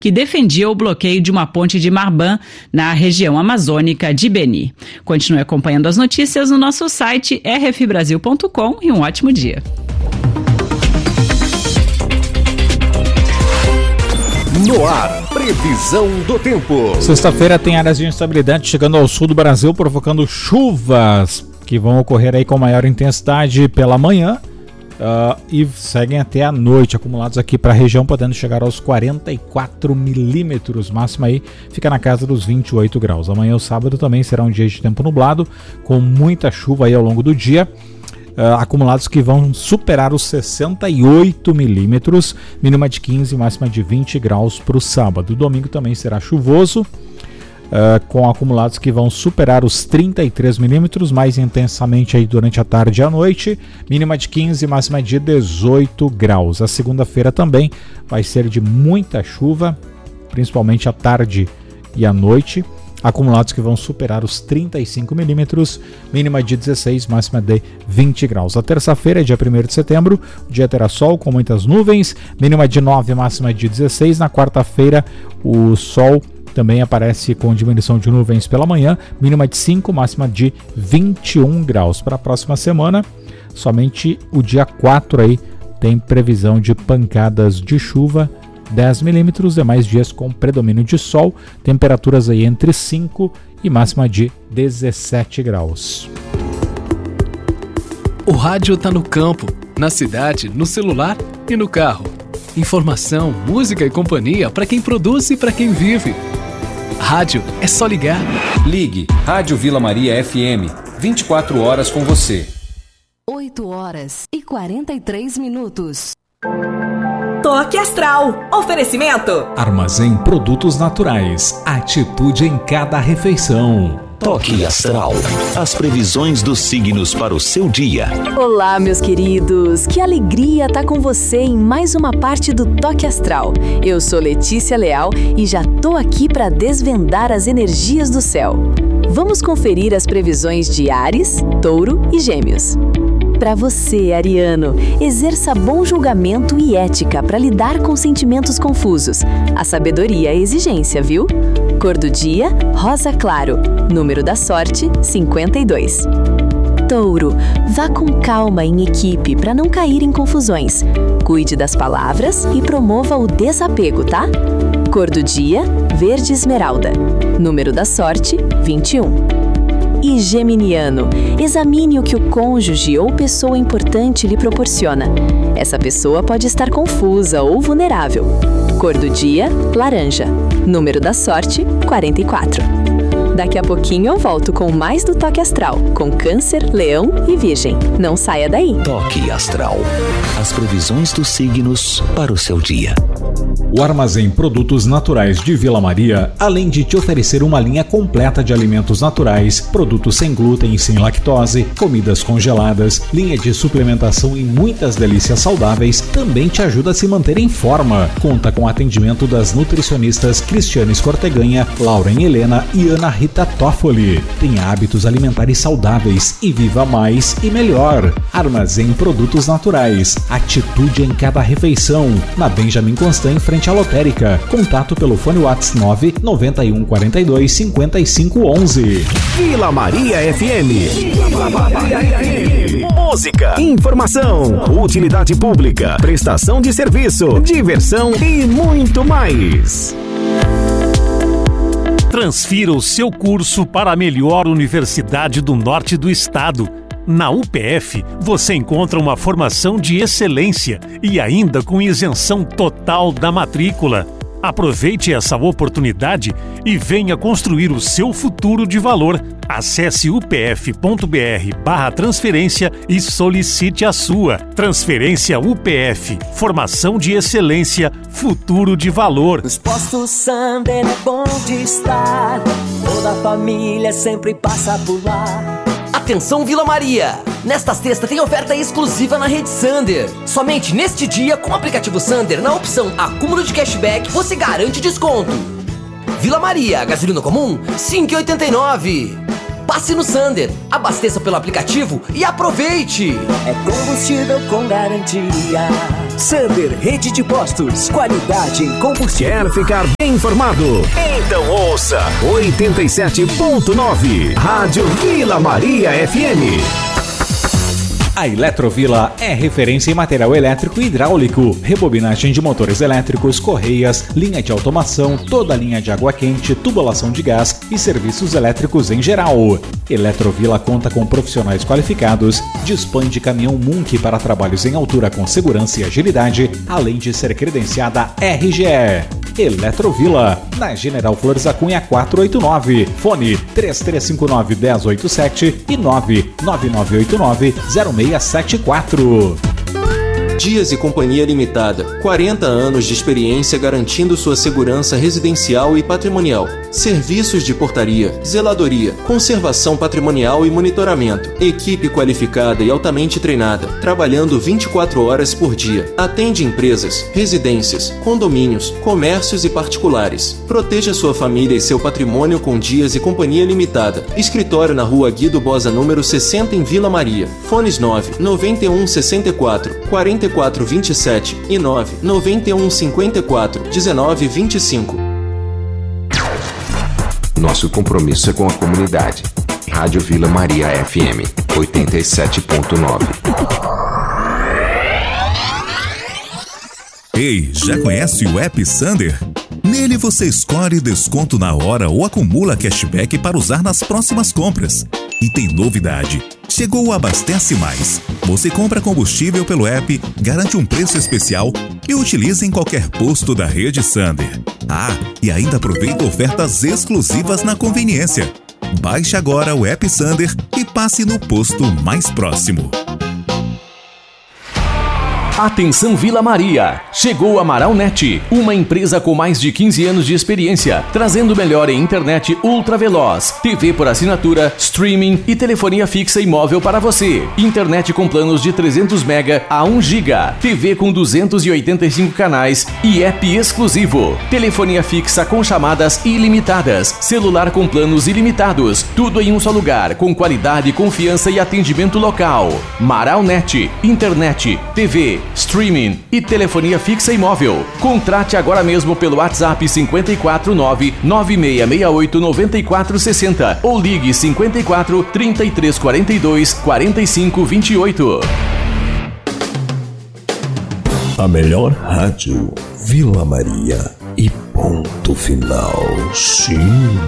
que defendia o bloqueio de uma ponte de Marban na região amazônica de Beni. Continue acompanhando as notícias no nosso site rfbrasil.com e um ótimo dia. No ar, previsão do tempo. Sexta-feira tem áreas de instabilidade chegando ao sul do Brasil, provocando chuvas que vão ocorrer aí com maior intensidade pela manhã e seguem até a noite, acumulados aqui para a região, podendo chegar aos 44 milímetros. Máxima aí fica na casa dos 28 graus. Amanhã, o sábado, também será um dia de tempo nublado, com muita chuva aí ao longo do dia. Acumulados que vão superar os 68 milímetros, mínima de 15, máxima de 20 graus para o sábado. Domingo também será chuvoso, com acumulados que vão superar os 33 milímetros, mais intensamente aí durante a tarde e a noite, mínima de 15, máxima de 18 graus. A segunda-feira também vai ser de muita chuva, principalmente à tarde e à noite. Acumulados que vão superar os 35 milímetros, mínima de 16, máxima de 20 graus. A terça-feira, dia 1º de setembro, o dia terá sol com muitas nuvens, mínima de 9, máxima de 16. Na quarta-feira, o sol também aparece com diminuição de nuvens pela manhã, mínima de 5, máxima de 21 graus. Para a próxima semana, somente o dia 4 aí tem previsão de pancadas de chuva, 10 milímetros, demais dias com predomínio de sol, temperaturas aí entre 5 e máxima de 17 graus. O rádio tá no campo, na cidade, no celular e no carro. Informação, música e companhia para quem produz e para quem vive. Rádio é só ligar. Ligue Rádio Vila Maria FM, 24 horas com você. 8 horas e 43 minutos. Toque Astral. Oferecimento. Armazém Produtos Naturais. Atitude em cada refeição. Toque Astral. As previsões dos signos para o seu dia. Olá, meus queridos. Que alegria estar com você em mais uma parte do Toque Astral. Eu sou Letícia Leal e já tô aqui para desvendar as energias do céu. Vamos conferir as previsões de Áries, Touro e Gêmeos. Para você, ariano, exerça bom julgamento e ética para lidar com sentimentos confusos. A sabedoria é exigência, viu? Cor do dia, rosa claro. Número da sorte, 52. Touro, vá com calma em equipe para não cair em confusões. Cuide das palavras e promova o desapego, tá? Cor do dia, verde esmeralda. Número da sorte, 21. E geminiano, examine o que o cônjuge ou pessoa importante lhe proporciona. Essa pessoa pode estar confusa ou vulnerável. Cor do dia, laranja. Número da sorte, 44. Daqui a pouquinho eu volto com mais do Toque Astral, com Câncer, Leão e Virgem. Não saia daí. Toque Astral. As previsões dos signos para o seu dia. O Armazém Produtos Naturais de Vila Maria, além de te oferecer uma linha completa de alimentos naturais, produtos sem glúten e sem lactose, comidas congeladas, linha de suplementação e muitas delícias saudáveis, também te ajuda a se manter em forma. Conta com o atendimento das nutricionistas Cristiane Escorteganha, Lauren Helena e Ana Rita Toffoli. Tenha hábitos alimentares saudáveis e viva mais e melhor. Armazém Produtos Naturais. Atitude em cada refeição. Na Benjamin Constant, em frente à lotérica. Contato pelo fone WhatsApp 991 42 55 11. Vila Maria FM. Vila Maria FM. Música, informação, utilidade pública, prestação de serviço, diversão e muito mais. Transfira o seu curso para a melhor universidade do norte do estado. Na UPF, você encontra uma formação de excelência e ainda com isenção total da matrícula. Aproveite essa oportunidade e venha construir o seu futuro de valor. Acesse upf.br/transferência e solicite a sua. Transferência UPF. Formação de excelência, futuro de valor. Nos postos Sander é bom de estar. Toda a família sempre passa por lá. Atenção Vila Maria! Nesta sexta tem oferta exclusiva na rede Sander. Somente neste dia, com o aplicativo Sander, na opção acúmulo de cashback, você garante desconto. Vila Maria, gasolina comum, 5,89. Passe no Sander, abasteça pelo aplicativo e aproveite! É combustível com garantia. Sander Rede de Postos. Qualidade em combustível. Quer ficar bem informado? Então ouça 87.9 Rádio Vila Maria FM. A Eletrovila é referência em material elétrico e hidráulico, rebobinagem de motores elétricos, correias, linha de automação, toda a linha de água quente, tubulação de gás e serviços elétricos em geral. Eletrovila conta com profissionais qualificados, dispõe de caminhão Munk para trabalhos em altura com segurança e agilidade, além de ser credenciada RGE. Eletrovila, na General Flores da Cunha 489, fone 3359-1087 e 99989-0674. Dias e Companhia Limitada, 40 anos de experiência garantindo sua segurança residencial e patrimonial. Serviços de portaria, zeladoria, conservação patrimonial e monitoramento. Equipe qualificada e altamente treinada, trabalhando 24 horas por dia. Atende empresas, residências, condomínios, comércios e particulares. Proteja sua família e seu patrimônio com Dias e Companhia Limitada. Escritório na Rua Guido Bosa, número 60, em Vila Maria. Fones 9 91 64 44 27 e 9 91 54 19 25. Nosso compromisso é com a comunidade. Rádio Vila Maria FM 87.9. Ei, já conhece o app Sander? Nele você escolhe desconto na hora ou acumula cashback para usar nas próximas compras. E tem novidade. Chegou o Abastece Mais. Você compra combustível pelo app, garante um preço especial e utiliza em qualquer posto da rede Sander. Ah, e ainda aproveita ofertas exclusivas na conveniência. Baixe agora o app Sander e passe no posto mais próximo. Atenção Vila Maria! Chegou a Amaralnet, uma empresa com mais de 15 anos de experiência, trazendo o melhor em internet ultra veloz, TV por assinatura, streaming e telefonia fixa e móvel para você. Internet com planos de 300 MB a 1 GB, TV com 285 canais e app exclusivo. Telefonia fixa com chamadas ilimitadas, celular com planos ilimitados, tudo em um só lugar, com qualidade, confiança e atendimento local. Amaralnet, internet, TV, streaming e telefonia fixa e móvel. Contrate agora mesmo pelo WhatsApp 549-9668-9460 ou ligue 54 3342 4528. A melhor rádio, Vila Maria e ponto final. Sim.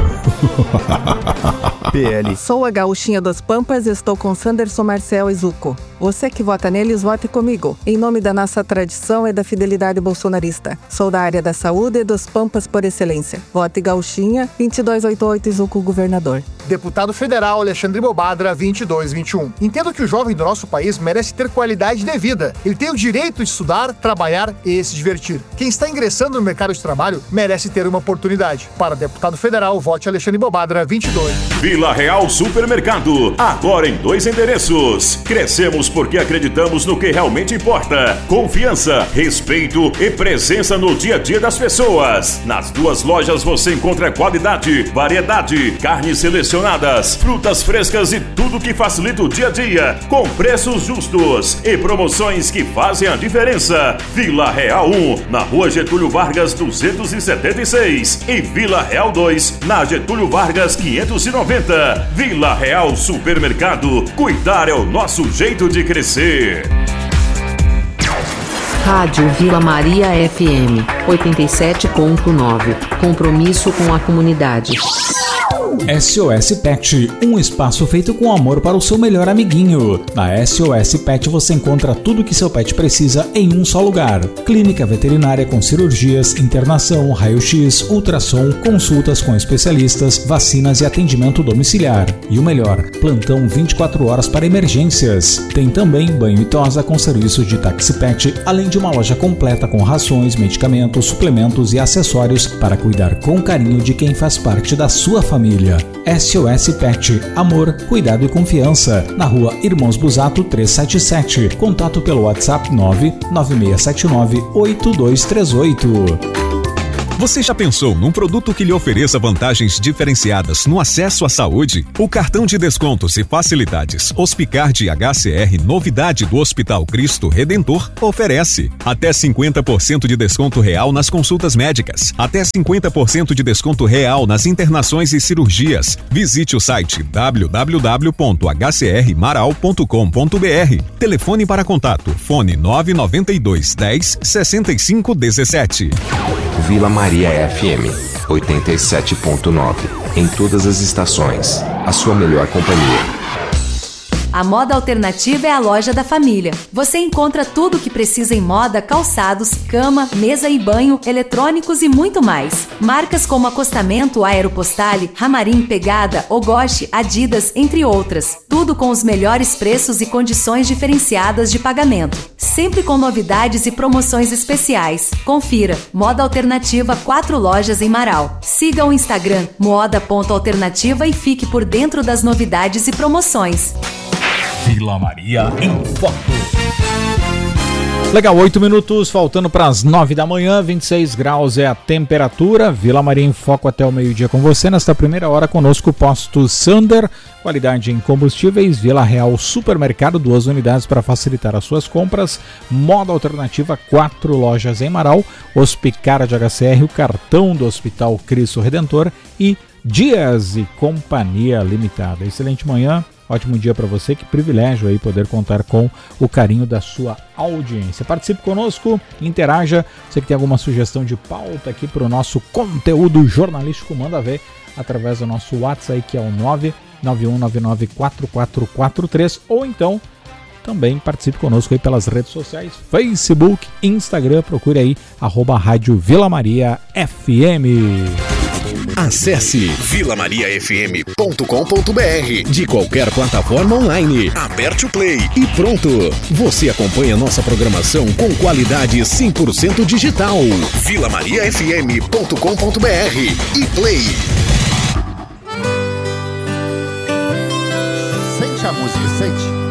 PL. Sou a gauchinha das Pampas e estou com Sanderson Marcel e Zuco. Você que vota neles, vote comigo. Em nome da nossa tradição e da fidelidade bolsonarista. Sou da área da saúde e dos Pampas por excelência. Vote gauchinha, 2288 e Zuco governador. Deputado Federal Alexandre Bobadra, 2221. Entendo que o jovem do nosso país merece ter qualidade de vida. Ele tem o direito de estudar, trabalhar e se divertir. Quem está ingressando no mercado de trabalho merece ter uma oportunidade. Para deputado federal, vote Alexandre Bobadra, 22. Vila Real Supermercado, agora em 2 endereços. Crescemos porque acreditamos no que realmente importa. Confiança, respeito e presença no dia a dia das pessoas. Nas 2 lojas você encontra qualidade, variedade, carnes selecionadas, frutas frescas e tudo que facilita o dia a dia, com preços justos e promoções que fazem a diferença. Vila Real 1, na Rua Getúlio Vargas 276 e Vila Real 2, na Getúlio Vargas 590. Vila Real Supermercado, cuidar é o nosso jeito de crescer. Rádio Vila Maria FM 87.9. Compromisso com a comunidade. SOS Pet, um espaço feito com amor para o seu melhor amiguinho. Na SOS Pet você encontra tudo que seu pet precisa em um só lugar. Clínica veterinária com cirurgias, internação, raio-x, ultrassom, consultas com especialistas, vacinas e atendimento domiciliar. E o melhor, plantão 24 horas para emergências. Tem também banho e tosa com serviço de táxi pet, além de uma loja completa com rações, medicamentos, suplementos e acessórios para cuidar com carinho de quem faz parte da sua família. SOS Pet, amor, cuidado e confiança. Na Rua Irmãos Busato 377. Contato pelo WhatsApp 996798238. Você já pensou num produto que lhe ofereça vantagens diferenciadas no acesso à saúde? O cartão de descontos e facilidades Hospicard HCR, novidade do Hospital Cristo Redentor, oferece até 50% de desconto real nas consultas médicas, até 50% de desconto real nas internações e cirurgias. Visite o site www.hcrmaral.com.br. Telefone para contato, fone 992 10 65 17. Vila Maria FM 87.9. Em todas as estações, a sua melhor companhia. A Moda Alternativa é a loja da família. Você encontra tudo o que precisa em moda, calçados, cama, mesa e banho, eletrônicos e muito mais. Marcas como Acostamento, Aeropostale, Ramarim, Pegada, Ogoshi, Adidas, entre outras. Tudo com os melhores preços e condições diferenciadas de pagamento. Sempre com novidades e promoções especiais. Confira. Moda Alternativa, 4 lojas em Marau. Siga o Instagram moda.alternativa e fique por dentro das novidades e promoções. Vila Maria em Foco. Legal, 8 minutos, faltando para as 9 da manhã, 26 graus é a temperatura. Vila Maria em Foco até o meio-dia com você. Nesta primeira hora conosco, Posto Sander, qualidade em combustíveis. Vila Real Supermercado, 2 unidades para facilitar as suas compras. Moda Alternativa, 4 lojas em Marau. Hospicard HCR, o cartão do Hospital Cristo Redentor. E Dias e Companhia Limitada. Excelente manhã. Ótimo dia para você, que privilégio aí poder contar com o carinho da sua audiência. Participe conosco, interaja. Você que tem alguma sugestão de pauta aqui para o nosso conteúdo jornalístico, manda ver através do nosso WhatsApp, que é o 991994443, ou então também participe conosco aí pelas redes sociais, Facebook, Instagram, procure aí @Rádio Vila Maria FM. Acesse vilamariafm.com.br. De qualquer plataforma online, aperte o play e pronto. Você acompanha nossa programação com qualidade 100% digital. vilamariafm.com.br e play. Sente a música, sente.